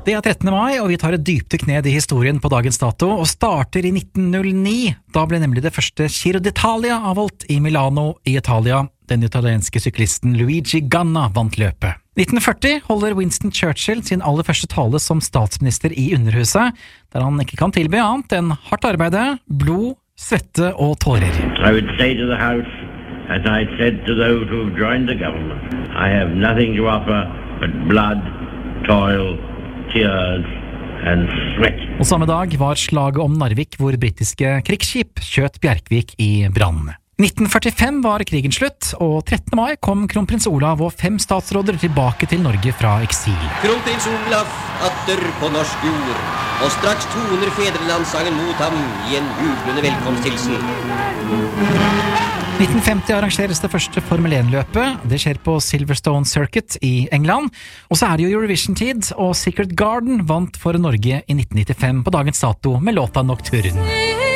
Det 13. mai, og vi tar et dypdykk ned I historien på dagens dato, og starter I 1909. Da ble nemlig det første Giro d'Italia avholdt I Milano I Italia. Den italienske syklisten Luigi Ganna vant løpet. 1940 holder Winston Churchill sin aller første tale som statsminister I Underhuset, der han ikke kan tilby annet enn hardt arbeide, blod, svette og tårer. I would say to the House, as I said to those who have joined the government, I have nothing to offer but blood, toil, tears and sweat. Og samme dag var slaget om Narvik, hvor britiske krigsskip skjøt Bjerkvik I brann. 1945 var krigen slutt, og 13. mai kom kronprins Olav og 5 statsråder tilbake til Norge fra eksil. Kronprins Olav atter på norsk jord, og straks toner fedrelandssangen mot ham I en jublende velkomsthilsen. 1950 arrangeres det første Formel 1-løpet. Det skjer på Silverstone Circuit I England. Og så det jo Eurovision-tid, og Secret Garden vant for Norge I 1995 på dagens dato med låta Nocturne.